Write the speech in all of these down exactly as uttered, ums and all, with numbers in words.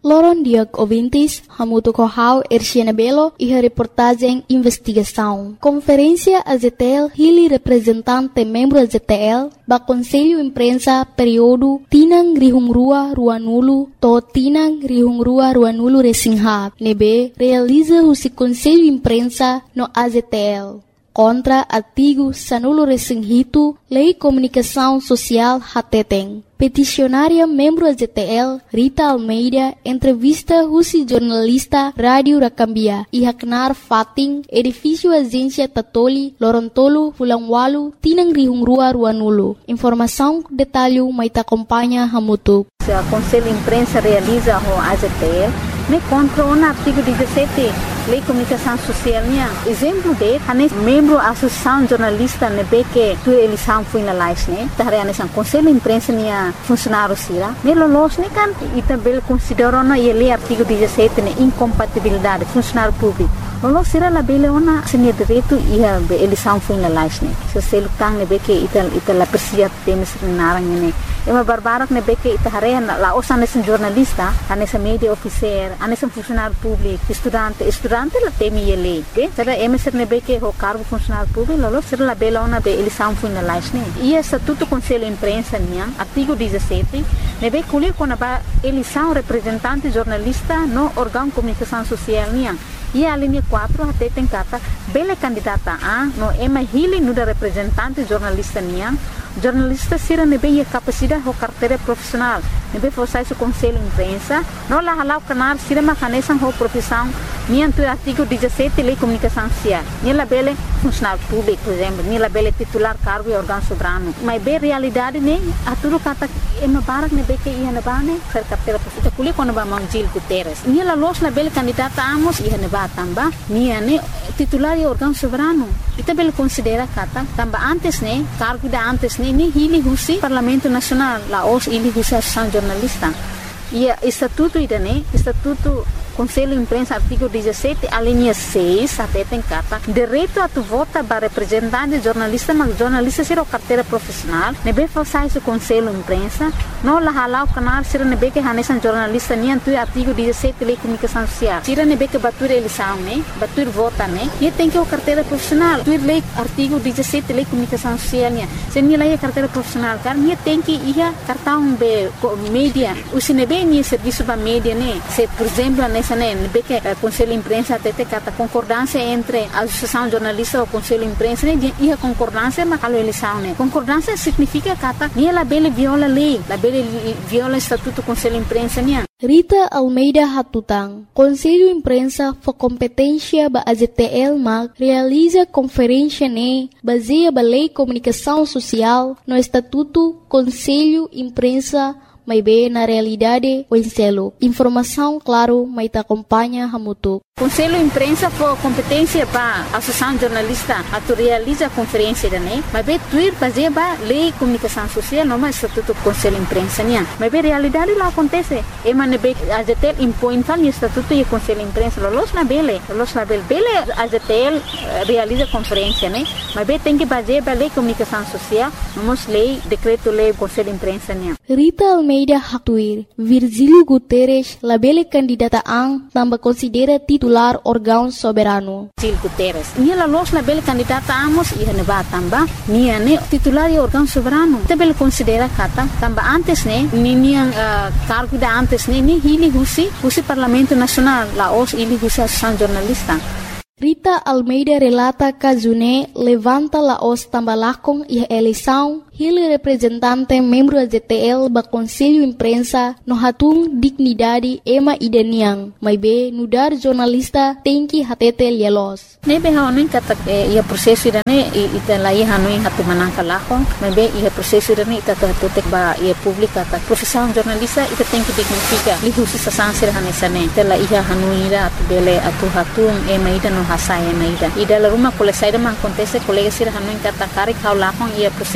Loron dia ouvintes, Hamuto Kohau, Erciana Belo e a reportagem Investigação. Conferência A Z T L, Hili representante membro A Z T L, ba Conselho Imprensa período Tinang Rihungrua Ruanulu, to Tinang Rihungrua Ruanulu Resinghat, nebe realiza o Conselho Imprensa no A Z T L. Contra artigo Sanulo Resinghito, Lei Comunicação Social Hateteng. Peticionária membro A Z T L, Rita Almeida, entrevista Rusi jornalista Rádio Rakambia e Haknar Fating, edifício Agência Tatoli, Lorontolo, Fulangwalu, Tinang Rihungrua Ruanulu. Informação, detalhe, maita acompanha Hamutuk. O Conselho Imprensa realiza o A Z T L, me contra o artigo dezessete, Lei Comunicação Social, minha. Exemplo de, anes membro da Associação Jornalista, nebe que tu eleição foi na live, né? Tahre anes o Conselho Imprensa, minha funcionário sira. Me lolos, né, kan? E também considerou na lei artigo dezessete, né, incompatibilidade funcionário público. Lolos sira la bele ona senia direito e a eleição foi na live, né? Se você lutar, nebe que ita ita la persia temes narang, né? É uma barbara que nebe que ita hare la os anes jornalista, anes media officer, anes funcionário público, estudante, estudante la temi ele, ok? Será emeser nebe que o cargo funcionário público, lolo será la bela ona be eleição foi na live, né? E estatuto Conselho Imprensa, minha, artigo dezessete, nebe que com a eleição representante jornalista no órgão de comunicação social, minha. E a linha quatro até tem cata bela candidata a no ema hili no da representante jornalista minha. Jornalista sira nebe a capacidade ou carteira profissional nebe forçar o Conselho Imprensa não lá halau canar sira macanesan ou profissão minha tu artigo dezessete Lei Comunicação Social nela bela funcionário público por exemplo nela bela titular cargo e órgão soberano mas bem realidade né a tudo cata ema barak nebe que ia na bane ser carteira profissional kuli quando ba Manjil Guterres nela los na bela candidata amos ia na ba tamba minha né titular e órgão soberano ita bela considera kata tamba antes né cargo da antes né ni hili husi Parlamento Nacional la os hili husi Associação Jornalista e estatuto ida né estatuto Conselho Imprensa artigo dezessete a linha seis até tem cata direito a tu vota para representante jornalista mas jornalista ser o carteira profissional nebe forçar o Conselho Imprensa não la halau canal ser nebe que hanesan jornalista nem tu artigo dezessete Lei Comunicação Social ser nebe que batur eleição né batur vota né e tem que o carteira profissional tu lei artigo dezessete Lei Comunicação Social né se nem lá carteira profissional car nem tem que ia cartão be mídia o se nebe nem serviço para mídia né se por exemplo nebe que o Conselho Imprensa até tem cata concordância entre a Associação Jornalista e o Conselho Imprensa né e a concordância mas a eleição né concordância significa cata nem ela bele viola lei la bele viola estatuto Conselho Imprensa né. Rita Almeida Hatutang, Conselho Imprensa for competência ba A Z T L mag realiza conferência né baseia ba Lei Comunicação Social no estatuto Conselho Imprensa mas bem na realidade o enselo. Informação, claro, mas te acompanha Hamutuk. Conselho Imprensa for competência para a Associação Jornalista a tu realiza a conferência da né, mas bem tu ir fazer ba Lei Comunicação Social não mais estatuto Conselho Imprensa né, mas bem realidade lá acontece. E mas bem a Z T L impõe tal estatuto e Conselho Imprensa los na bele, los na bele, bele a Z T L realiza conferência né, mas bem tem que fazer ba Lei Comunicação Social, não mais lei, decreto lei Conselho Imprensa né. Rita Almeida Hatuir, Virgílio Guterres, la bele candidata ang tambah considera titular órgão soberano. Virgílio Guterres. Nia la los la bele candidata amos e neba tamba, nia ne titular e órgão soberano. Te bele considera kata tamba antes ne, ni nia uh, cargo da antes ne, ni hili husi, husi Parlamento Nacional, la os hili husi Associação Jornalista. Rita Almeida relata que June levanta la os tambalakong e a eleição ele representante membro da Z T L ba Conselho Imprensa no hatung dignidade ema idaniang mas be nudar jornalista tem que hatete lielos nebe hanuin kata ia prosesso idane ita lai hanuin hatu manangka lakong mas be ia prosesso idane ita hatu ba ia publika ta profissão jornalista ita tem que dignifica lihusi sasansir hanesane ita la ia hanuin ira atu bele atu hatung ema ida no hasaya na ida ida la rumah kole saida man acontece colega sir hanuin kata kari kau lakong ia prosesso idane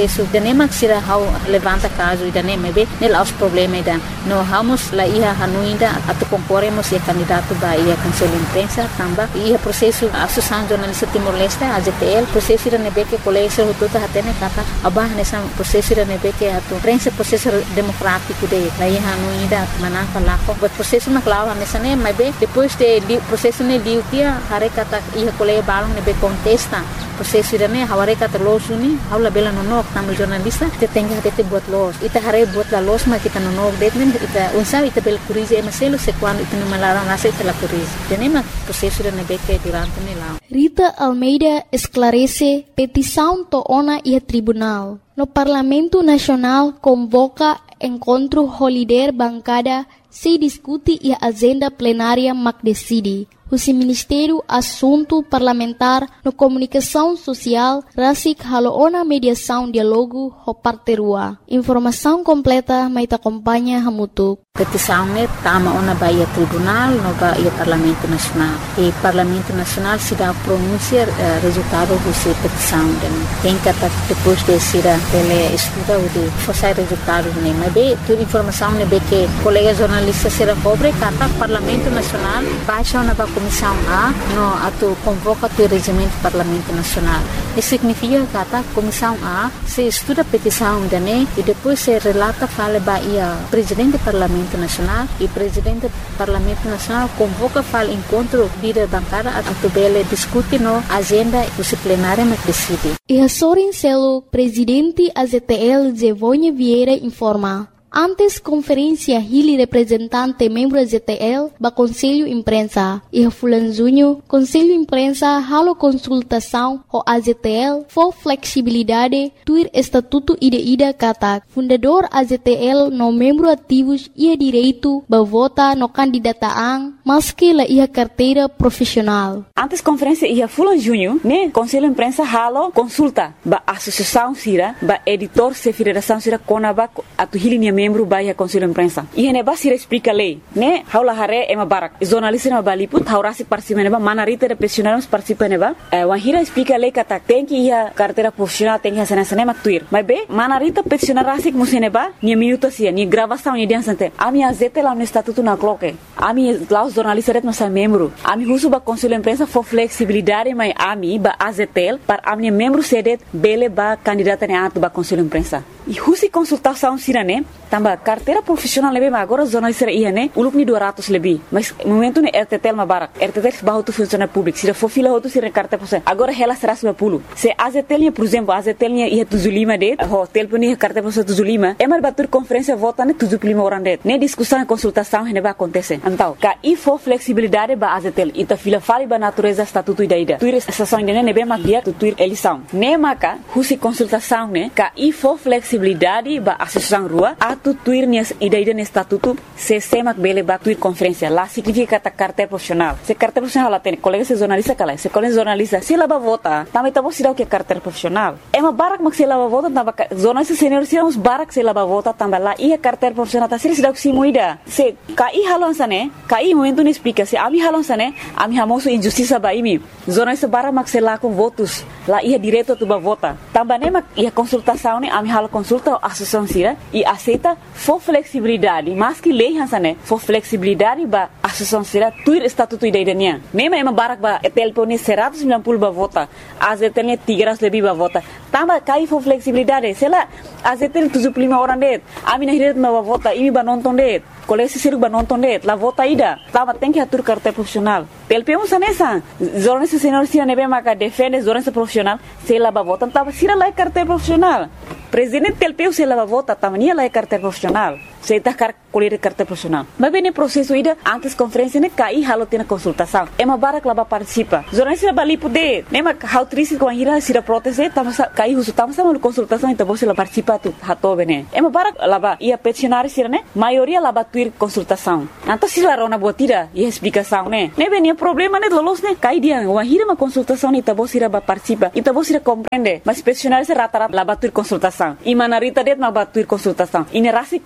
nem maksira how levanta caso ida nem mebe nel aos problema ida no vamos la ia hanuinda atu concorremos e candidato ba ia conselho imprensa tamba ia processo associação jornalista Timor-Leste A Z T L processo ida nebe que colégio tudo hatene kata abah nessa processo ida nebe que atu prensa processo democrático de la ia hanuinda manaka lako but processo na clava nessa nem mebe depois de processo ne liu dia hare kata ia colégio balong nebe contesta processo ida ne haware kata los uni haula bela nonok tamu jornalista te tenga te buat los ita hare buat la los ma kita nonok detmen ita unsa ita bel curize e maselo se quando ita no malara nasa ita la curize tenema processo ida nebe que durante ne la Rita Almeida esclarece petição to ona e tribunal. No Parlamento Nacional convoca encontro holiday bancada se discute e agenda plenária mac decide. O Ministério Assunto Parlamentar no Comunicação Social Rasik Haloona Mediação Dialogo Hoparterua. Informação completa mai acompanha Hamutuk. Petição ne tama ona baia tribunal no baia Parlamento Nacional. E Parlamento Nacional se dá pronunciar uh, resultado dessa petição. Tem que depois de ser ele estuda o de forçar resultado ne. Mas bem, toda informação ne be que colega jornalista será cobre kata Parlamento Nacional baixa ona ba Comissão A no ato convoca o regimento do Parlamento Nacional. Isso significa que a Comissão A se estuda a petição da N E e depois se relata fala baia presidente do Parlamento Nacional e presidente do Parlamento Nacional convoca fala encontro de bancada a tubele discute no agenda disciplinária mas decide. E a Sorin Celo, presidente A Z T L Zevonha Vieira informa. Antes conferência Hili representante membro Z T L ba Conselho Imprensa e a Fulanzunho Conselho Imprensa halo consultação o A Z T L for flexibilidade tuir estatuto ida-ida kata fundador A Z T L no membro ativos ia direito ba vota no candidataan maski la ia carteira profissional. Antes conferência ia Fulanzunho né Conselho Imprensa halo consulta ba associação sira ba editor se federação sira konaba atu Hili membro baia Conselho Imprensa. E ne basira explica lei, né? Haula hare ema barak. Jornalista na baliput, haurasi participa neba, manarita de profissionais participa neba. Wahira explica lei kata tem que ia carteira profissional tem que ser nessa nema tuir. Mas be, manarita profissional rasik musi neba, ni minuto sia, ni gravação ni dia sante. Ami azete lá no estatuto na cloque. Ami lá os jornalistas ret nossa membro. Ami husu ba Conselho Imprensa for flexibilidade mai ami ba A Z T L para ami membro sedet bele ba candidata ne atu ba Conselho Imprensa. E husi consultação sirane tamba carteira profissional lebe ma agora jornalista ia né uluk ni dua ratus lebih mas momento ne R T T L ma barak R T T L bahu tu funcionário público se for fila hotu sira carteira profissional agora ela será cento e cinquenta se A Z T L por exemplo A Z T L ia tujuh puluh lima det hotel puni carteira profissional tujuh puluh lima é mar batur conferência vota ne tujuh puluh lima orang det ne discussão e consultação ne ba acontece então ka e for flexibilidade ba A Z T L ita fila fali ba natureza estatuto ida ida tuir estação ne ne be ma dia tu tuir eleição ne maka husi consultação ne ka e for flexibilidade ba associação rua atu tuir nias ida-ida no estatuto se semak bele ba tuir conferência lá significa ta carteira profissional se carteira profissional lá tem colega se jornalista kala se colega jornalista se laba vota também tá bom se dá o que é carteira profissional é uma barak mak se laba vota tamba jornalista senior se uns barak se laba vota tamba lá e a carteira profissional tá se dá o que se moida se kai halon sane kai momento não explica se ami halon sane ami hamoso injustiça ba imi jornalista barak mak se lá com votos lá ia direto tu ba vota tamba ne mak ia consultação ne ami halo consulta a associação sira e aceita for flexibilidade mas que lei hansane for flexibilidade ba associação sira tuir estatuto ida-idanya mesmo é uma barak ba telpone seratus sembilan puluh ba vota A Z T L tiga ratus lebih ba vota tamba kai for flexibilidade sela A Z T L tujuh puluh lima orang det ami na hiret ba vota ini ba nonton det kolesi siru ba nonton det la vota ida tamba tem que atur carteira profissional T L P um sanesa jornalista senior sira nebe maka defende jornalista profissional sela ba vota tamba sira la carteira profissional presidente T L P U se lava vota tamania la carteira profissional se tá car colher carteira profissional mas bem no processo ida antes conferência ne cai halo tem consultação é uma barak laba participa jornalista bali poder nem ma how triste com a ira sira proteste tamo cai uso tamo sama consultação então você la participa tu hato bene é uma barak laba ia peticionário sira ne maioria laba tuir consultação então se la rona botira e explicação ne ne bem problema ne lolos ne cai dia uma ira uma consultação então você la participa então você la compreende mas peticionário se rata rata laba tuir consultação e manarita det ma batuir consultação e ne rasi contra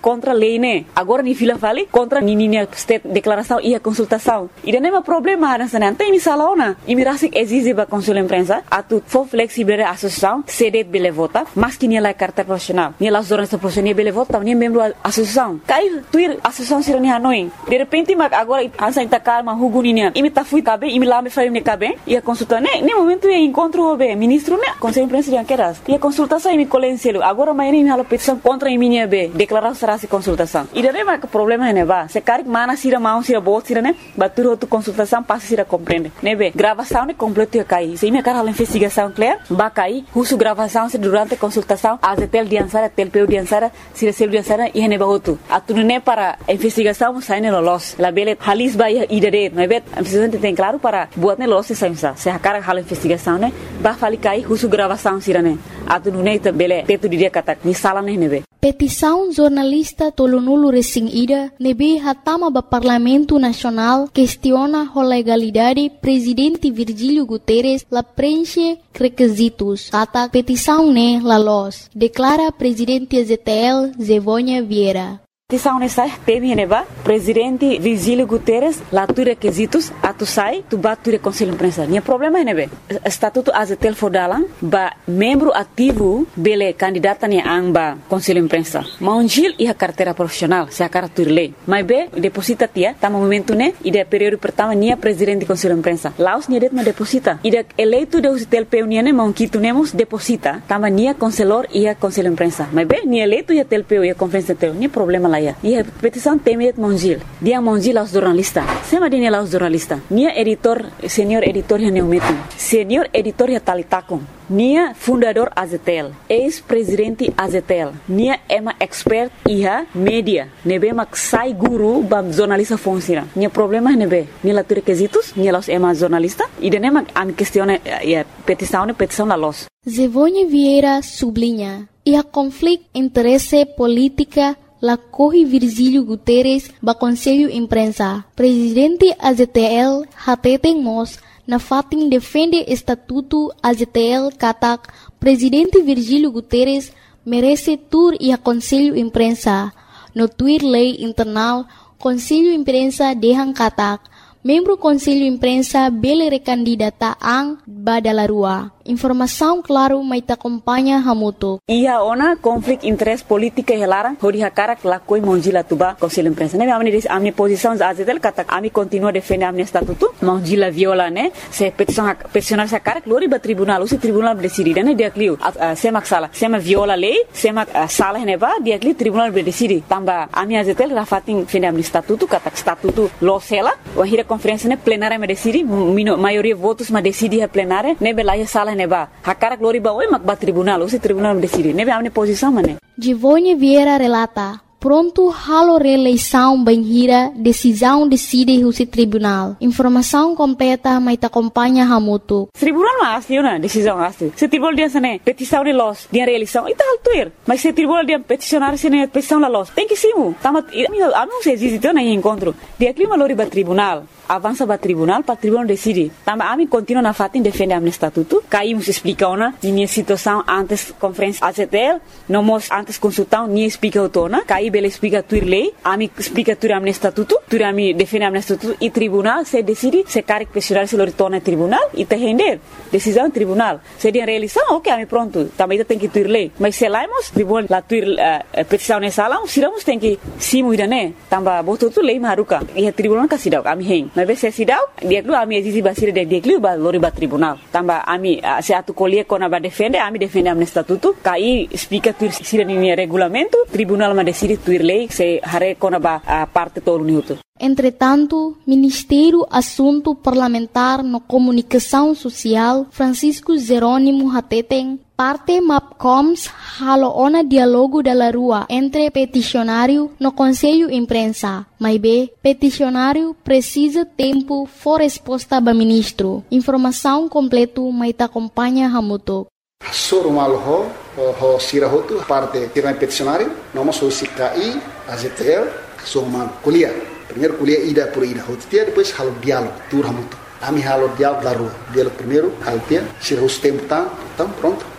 lei, né? Agora ni fila fale contra ni ni state declaração e a consultação. E não é um problema nessa não tem misala ona. E me rasik exige ba conselho imprensa atu for flexível a associação cede bele vota, mas que ni la carta profissional. Ni la zona profissional bele vota, ni membro associação. Cai tuir associação sira ni hanoi. De repente mas agora ansa ita calma huguninia. E me ta fui cabe, e me lá me faz me cabe. E a consulta né, nem momento é encontro o ministro né, conselho imprensa de anqueras. E a consultação e me colenselo. Agora amanhã me hala petição contra a minha B, declarar será se consultação. E daí mas o problema é neva. Se cari mana sira mão sira bot sira né, batur outra consultação passa sira compreende. Nebe, gravação né completo ia cair. Se me cara a investigação clear, ba cair, uso gravação se durante a consultação, a tel diansara, tel peu diansara, sira sel diansara e neba outro. A tudo né para a investigação sai no los. La bele halis ba ia idade, não é bet? A investigação tem claro para buat né los se sai se a cara hala investigação né, ba fali cair, uso gravação sira né. A tudo né bele teto dia kata ni sala né nebe. Petição jornalista Tolonulu Resing Ida nebe hatama ba Parlamento Nacional questiona a legalidade presidente Virgílio Guterres la preenche requisitos. Kata petição ne la los. Declara presidente Z T L Zevônia Vieira. Petição nessa teve neba presidente Virgílio Guterres lá tu requisitos atu sai tu bat tu conselho imprensa. Nia problema é nebe estatuto azetel fodalan ba membro ativo bele candidata ni amba conselho imprensa. Maungil e a carteira profissional se a cara tu lei. Mas be deposita tia tá momento né e de período pertama nia presidente conselho imprensa. Laos nia det ma deposita. E de eleito de azetel peuniane maunquito nemos deposita tama nia conselor e a conselho imprensa. Mas be nia eleito e a tel peu e a conferência tel ni problema lá. E a petição temet Mongil. Dia Mongil aos jornalistas. Sema dia aos jornalistas. Nia editor, senhor editor ya neumetum. Senhor editor ya talitakum. Nia fundador Azetel. Ex-presidente Azetel. Nia ema expert iha media. Nebe mak sai guru bam jornalista fonsira. Nia problema nebe. Nia la requisitos. Nia los ema jornalista. E de nema am questione a petição ne petição la los. Zevônia Vieira sublinha. E a conflito interesse política la corre Virgílio Guterres ba Conselho Imprensa. Presidente A Z T L hateten mos na fatin defende estatuto A Z T L katak Presidente Virgílio Guterres merece tur e a Conselho Imprensa. No tuir lei internal Conselho Imprensa dehan katak membro Conselho Imprensa bele recandidata ang badalarua. Informação claro mai ta acompanha hamuto. Ia ona conflito interesse política helara hori hakara lakoi Mongila tuba Conselho Imprensa. Ne amni a minha posição azetel kata ami continua defender amni estatuto Mongila viola né se petição peticionar sa cara glori ba tribunal o se tribunal decidir né dia clio se mak sala se ma viola lei se mak sala ne ba dia clio tribunal decidir tamba ami azetel rafatin defender amni estatuto kata estatuto lo sela o hira conferência né plenária me decidi maioria votos ma decidi a plenária ne belaya sala neba hakara glori ba oi mak ba tribunal o se tribunal decide nebe amne posição mané Zevônia Vieira relata pronto halo reeleição banhira decisão decide o se tribunal informação completa mai ta acompanha hamuto tribunal mas na decisão asli se tribunal dia sane petição de los dia reeleição e tal tuir mas se tribunal dia peticionar sene petição la los tem que simu tamat ami se existe na encontro dia clima lori ba tribunal avança ba tribunal para tribunal decide tamba ami continua na fatin defende amne estatuto caímos explica ona minha situação antes conferência azetel nomos antes consultão ni explica otona caí bele explica tuir lei ami explica tuir amne estatuto tuir ami defende amne estatuto e tribunal se decide se caric pessoal se lo retorna tribunal e te render decisão tribunal se dia realização ok ami pronto também tem que tuir lei mas se laimos tribunal la tuir uh, petição nessa salão siramos tem que simu idane tamba boto tu lei maruka e tribunal ka sidau ami hen mas se sidau dia klu ami exige basir de dia klu ba lori ba tribunal tamba ami uh, se atu colie kona ba defende ami defende amne estatuto kai explica tuir sira ni regulamento tribunal ma decide tuir lei se hare kona ba a parte todo minuto. Entretanto, Ministério Assunto Parlamentar no Comunicação Social Francisco Jerônimo Hateten parte MAPCOMS halo ona dialogo da rua entre peticionário no Conselho Imprensa. Mas B, peticionário precisa tempo for resposta ba ministro. Informação completo mai ta acompanha hamuto. Sorumal ho ho sirahotu parte tirna peticionário noma so sikai A Z T L sorumal kuliah. Primeiro kuliah ida por ida hotia depois halo diálogo tur hamuto. Ami halo diálogo da rua. Diálogo primeiro halo tia sirahus tempo tá, então pronto.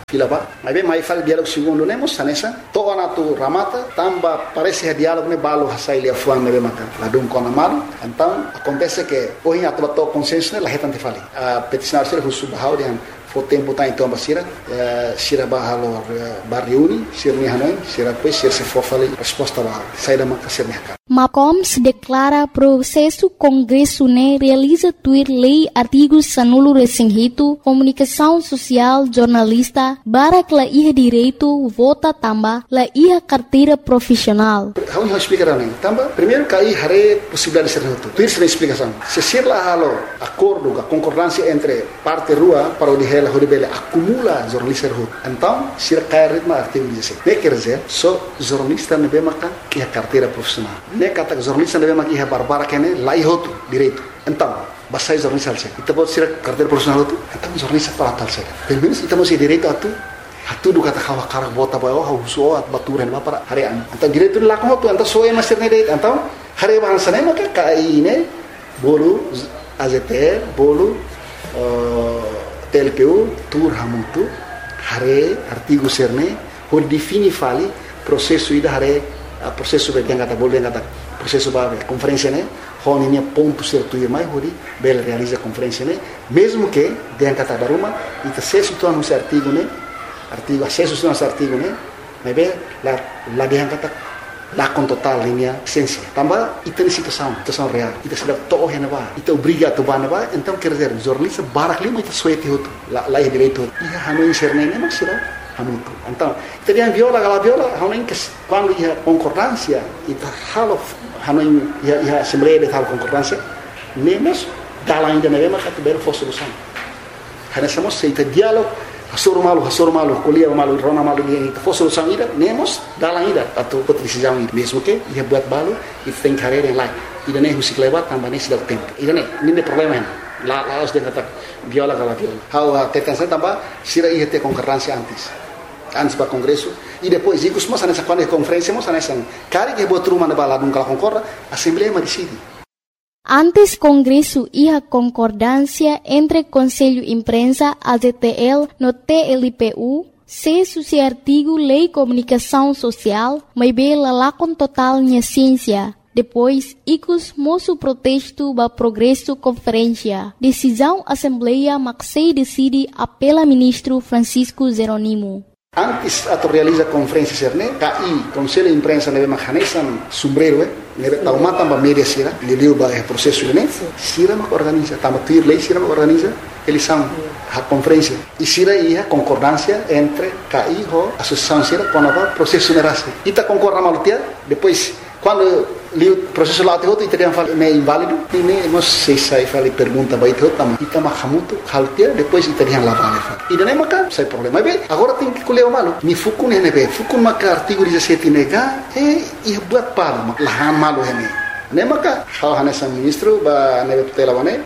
fila ba. Mas bem, mais fala diálogo segundo, né, moça, nessa. Toa na tu ramata, tamba parece diálogo né balo hasai lia fuan né maka. Ladum kona malu. Então, acontece que hoje a tua to consenso né, la hetan te fali. A peticionar ser husu bahau dia o tempo tá então basira, sira bahalo barriuni, sir ni hanoi, sira depois sir se for fali resposta bahau. Sai da maka sir ni haka. Macoms declara processo Congresso né realiza tuir lei artigos sanulo resinghito, comunicação social, jornalista, barak la iha direito, vota tamba, la iha carteira profissional. How you explicar não? Tamba, primeiro cai hare possibilidade de ser reto. Tuir sem explicação. Se ser lá halo acordo, a concordância entre parte rua para o dihela horibele acumula jornalista rua. Então, sira cai ritmo artigo dezessete. Ne quer dizer, só jornalista nebe maka que a carteira profissional. Ne kata jornalista nebe maka que barbara que ne lá ihoto direito. Então, basai jornalista alse. Ita pode ser carteira profissional tu. Então jornalista para tal se. Pelo menos ita mesti direito atu. Hatu do kata kawa karak bota bayo hauso at baturan ba para harian. Então direito lá com tu, então só é master ne direito. Então, hari bahasa ne maka kai ne bolu A Z T L, bolu T L P U, tur hamutu, hare artigo serne, hor defini fali processo ida hare processo be yang kata boleh kata processo ba conferência ne, hon ini ponto certo ir mai hori bel realiza conferência ne, mesmo que yang kata baruma ita acesso tu anu artigo ne, artigo acesso tu anu artigo ne, mebe la la yang kata lá com total linha essência. Também ita ni situação, situação real. Ita sedap toh yang ba, ita obriga tu ba na ba, então quer dizer jornalista barak lima ita suete hotu, la la direito. Ia hanu serne ne mas sira hanu tu. Então, ita dia viola gala viola, hanu que quando ia concordância, ita halo hanu ia ia assembleia de tal concordância, nemos dala ainda na mesma categoria for solução. Hana somos ita diálogo Hasur malu, hasur malu, kuliah malu, rona malu dia itu fosil solução ida, nemos dalam ida atau decisão ida, mesmo que ia buat balu, itu tem carreira yang lain. Ida ne husik lewat tambah ne sudah tempo. Ida ne, ini problema ini. La la harus dia kata viola kalau viola. How tekan saya tambah sira ia te concordância antes. Antes para congresso e depois ikut semua sana quando conferência semua sana sang. Kari que botar rumah na bala dum kalau concorda, assembleia ma decide. Antes Congresso ia concordância entre Conselho Imprensa, A Z T L, no T L P U, se suci artigo Lei Comunicação Social, mas bela lá com total minha ciência. Depois, icos moço protesto ba progresso conferência. Decisão Assembleia Maxei decide apela ministro Francisco Jeronimo. Antes atau realiza conferência serne, K I Conselho Imprensa nebe mahanesan sombrero eh, nebe taumata ba media sira, liliu ba processo ne, sira mak organiza, tama tuir lei sira mak organiza, eles são a conferência. E sira ia concordância entre K I ho associação sira com a processo nerase. Ita concorda malutia, depois quando o processo lá te outro italiano fala é inválido, e nem nós sei sai fala pergunta vai te outro tam, ita mahamuto haltia, depois italiano lá vale fala. E nem maca, sai problema bem. Agora tem que colher o malo. Mi fukun ne be, fukun maca artigo dezessete nega, e e buat palo, lahan malo hene. Nem maca, hal hanesa ministro ba nebe tutela wane.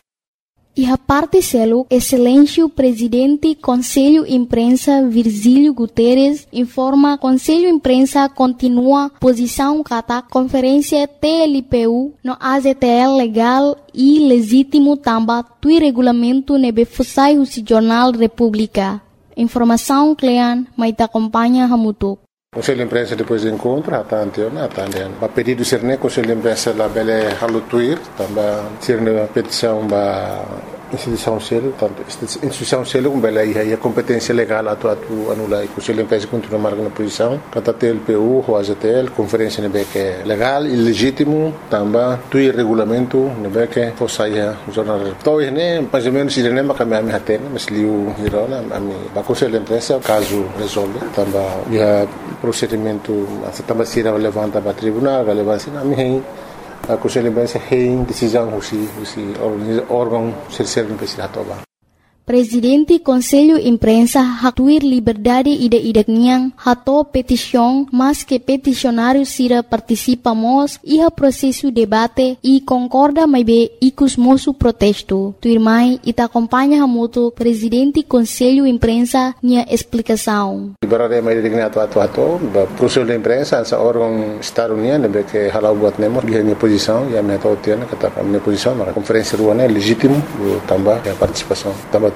E a parte selo, Excelêncio Presidente Conselho Imprensa Virgílio Guterres informa Conselho Imprensa continua posição kata conferência T L P U no A Z T L legal e legítimo tamba tui regulamento nebe fusai husi Jornal República. Informação Clean, mas te acompanha Hamutuk. Conselho de Imprensa depois do encontro, até anteontem, até anteontem. A pedido ser né, Conselho de Imprensa lá bele halutuir, também ser né petição ba instituição selo, tanto instituição selo com bele aí a competência legal atu atu anula e Conselho de Imprensa continua marcando posição, kata T L P U, o A Z T L, conferência né que é legal e legítimo, também tuir regulamento né que fosse aí o jornal. Então né, mais ou menos ele nem me caminha me até, mas liu hirona a mim, ba Conselho de Imprensa caso resolve, também já procedimento essa também se levanta para tribunal, relevância na minha a Conselho de Imprensa tem decisão husi husi órgão serserno pesira toba. Presidente Conselho Imprensa hatuir liberdade ida idakniang hato petição, mas que peticionário sira participamos iha processo debate e concorda mais be icus moço protesto. Tuirmai ita acompanha hamuto Presidente Conselho Imprensa nia explicação. Liberdade mais digna atu atu atu, Conselho de Imprensa essa órgão Estado Unido be que halau buat nemo dia minha posição e a minha tautia kata minha posição na conferência ruana é legítimo também a participação também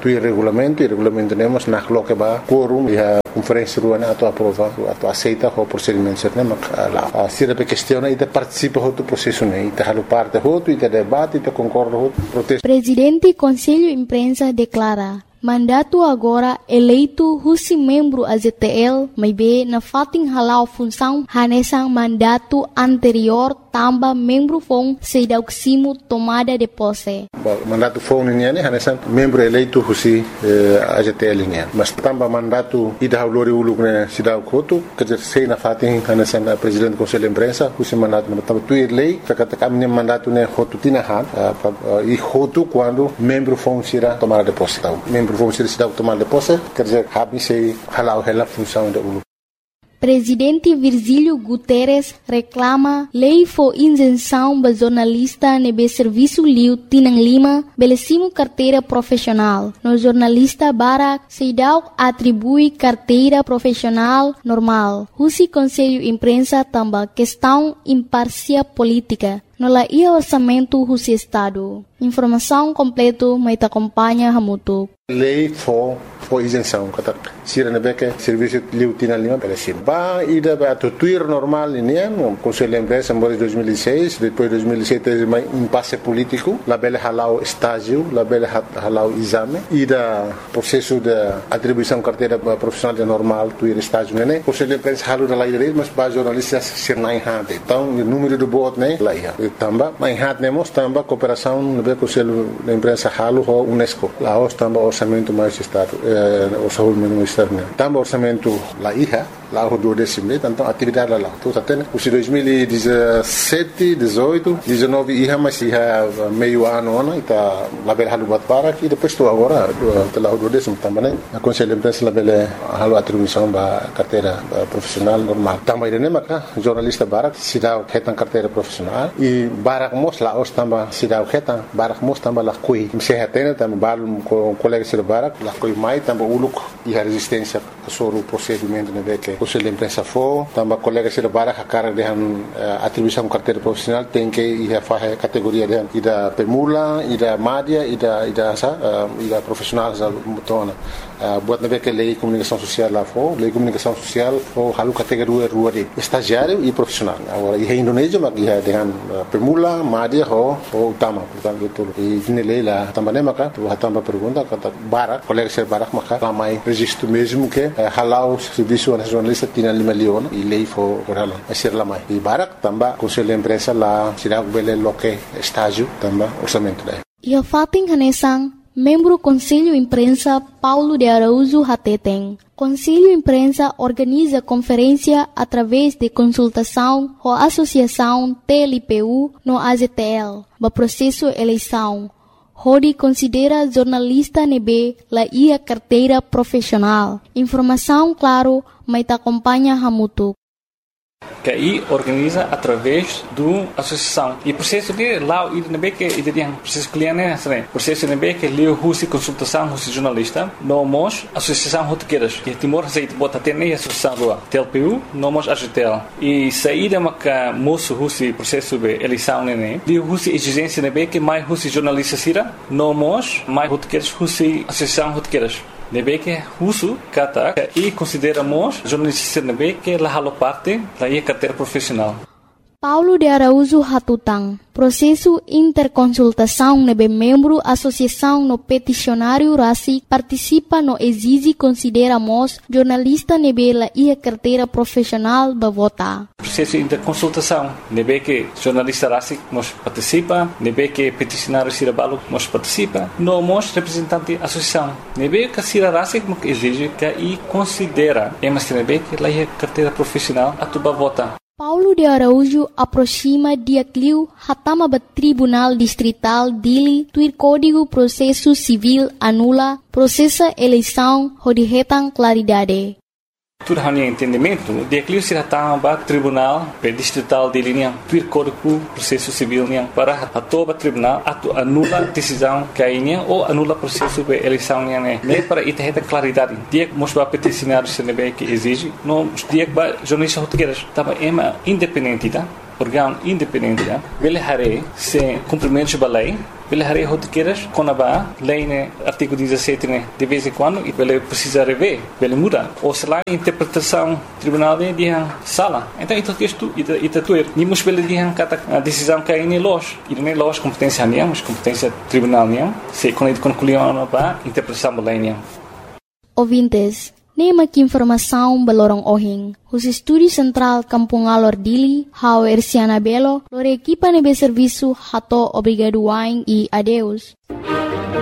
tuir regulamento, e regulamento temos na coloca ba quórum e a conferência ruana ato aprova, ato aceita o procedimento certo, mas lá se a questão e participa do processo né, e halo parte outro e debate e concorda outro protesto. Presidente Conselho Imprensa declara mandato agora eleito husi membro A Z T L, may be na fating halau função hanesang mandato anterior tamba membro fong sedauksimo tomada de posse. Mandato fong niya ni hanesang membro eleito husi eh, A Z T L niya. Mas tamba mandato ida haulori uluk na sidaw koto, kajer sei na fating hanesang uh, Presidente Conselho Imprensa husi mandato na tamba tuir lei, kakatakam niya mandato na hotu tinahan, uh, uh, e hotu quando membro fong sira tomada de posse. Membro vamos ser cidade tomar de posse, quer dizer, habi sei halau hela função da U L U. Presidente Virgílio Guterres reclama lei for isenção ba jornalista nebe serviço liu tinang lima belecimo carteira profissional. No jornalista Barak Seidau atribui carteira profissional normal. Husi Conselho Imprensa tamba questão imparcial política. No la ia orçamento husi Estado. Informação completo mai te acompanha Hamutu. Lei for for isenção, kata sira nebeke serviço liu tinang lima belecimo. Ba ida ba tuir normal ini no Conselho Imprensa em dois mil e seis, depois dois mil e sete teve mais impasse político, la bele halau estágio, la bele halau exame, ida processo de atribuição carteira profissional de normal tuir estágio né. Conselho Imprensa halu da lei, mas ba jornalistas sir nai hade. Então o número de bot né lá ia. Tamba mai hat nemos tamba cooperação no Conselho Imprensa halu ho UNESCO. Lá os tamba orçamento mais estado, eh, orçamento externo. Tamba orçamento lá ia. Lá o do décimo, então atividade lá. Tudo até os dois mil e dezessete, dezoito, dezenove ia mas ia meio ano ano está lá bel halu bat para que depois estou agora lá o do décimo também a Conselho Imprensa lá bel halu atribuição ba carteira profissional normal. Também ele maca jornalista barak sidau hetan carteira profissional e barak mos lá os tamba sidau hetan barak mos tamba lá coi se hatena tamba balum com colega sir barak lá coi mai tamba uluk e a resistência sobre o procedimento né que Conselho Imprensa for, também colega se lebara a cara de uh, atribuição carteira profissional tem que ir a fazer categoria de ida pemula, ida média, ida ida sa, uh, ida profissional sa mutona. Uh, buat nabe que lei comunicação social lá for, lei comunicação social for halu categoria rua de estagiário e profissional. Agora e Indonésia mas ia dengan uh, pemula, média ho ho utama, portanto itu. E ini lei lá também maka tu hatamba pergunta kata barak, colega se barak maka ramai registro mesmo que uh, halau serviço nacional tinha lima leon e lei for orala a ser lá mais e barak tamba Conselho Imprensa lá será bele loque estágio tamba orçamento daí. E a fating hanesang membro Conselho Imprensa Paulo de Araújo Hateteng. Conselho Imprensa organiza conferência através de consultação com a Associação T L P U no A Z T L, ba processo eleição. Hodi considera jornalista nebe la ia carteira profissional. Informação claro, mas te acompanha Hamutu. Que aí organiza através do associação e processo de lá o nebe que ideia processo cliente né processo nebe que leu husi consultação husi jornalista nomos associação rotequeiras que Timor aceita bota ter nem associação do T L P U nomos A Z T L e saída maca moço husi processo de eleição né leu husi exigência nebe que mais husi jornalista sira nomos mais rotequeiras husi associação rotequeiras nebe que husu kata e consideramos jornalista nebe que la halo parte da ia carteira profissional. Paulo de Araújo Hatutang. Processo interconsultação nebe membro associação no peticionário Rasi participa no exige consideramos jornalista nebe la ia carteira profissional ba vota. Processo interconsultação nebe que jornalista Rasi nos participa, nebe que peticionário Sirabalo nos participa, no mos representante associação. Nebe que Sira Rasi que exige que e considera, mas nebe que la ia carteira profissional atuba vota. Paulo de Araújo aproxima dia cliu hatama ba Tribunal Distrital Dili tuir Código Processo Civil anula processa eleição hodihetan claridade. Tudo hanya entendimento, dia cliu se hatama ba Tribunal Distrital Dili niang tuir Código Processo Civil niang para atoba tribunal atu anula decisão kainya ou anula processo de eleição niang ne para itaheta claridade. Dia mos ba peticionário se nebe que exige, no dia ba jornalista rotequeiras tava ema independente tá? órgão independente, ele hare se cumprimento da lei, ele hare rotiqueiras com a lei, né, artigo dezessete, né, de vez em quando, e ele precisa rever, ele muda. Ou se lá a interpretação tribunal de dia sala. Então, isso é isto, isso é tudo. Nimos ele dia a decisão que é em loja, e não é loja competência nenhuma, mas competência tribunal nenhuma, se quando ele concluiu a interpretação da lei nenhuma. Ouvintes, nema que informação belorong ohing. Os estúdios central Kampung Alor Dili, Hau Erciana Belo, lore equipa nebe serviço hato obrigado wain e adeus.